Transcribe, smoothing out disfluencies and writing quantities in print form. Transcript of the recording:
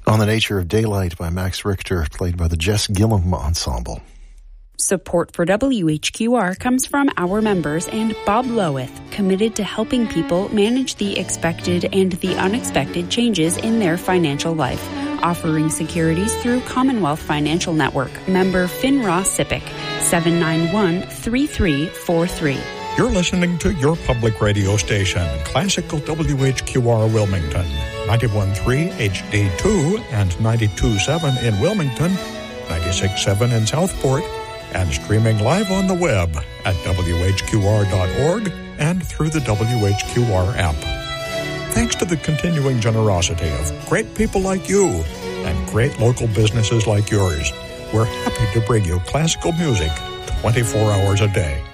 On the Nature of Daylight by Max Richter, played by the Jess Gillum Ensemble. Support for WHQR comes from our members and Bob Lowith, committed to helping people manage the expected and the unexpected changes in their financial life, offering securities through Commonwealth Financial Network. Member FINRA SIPC, 791-3343. You're listening to your public radio station, Classical WHQR Wilmington, 91.3 HD2 and 92.7 in Wilmington, 96.7 in Southport, and streaming live on the web at WHQR.org and through the WHQR app. Thanks to the continuing generosity of great people like you and great local businesses like yours, we're happy to bring you classical music 24 hours a day.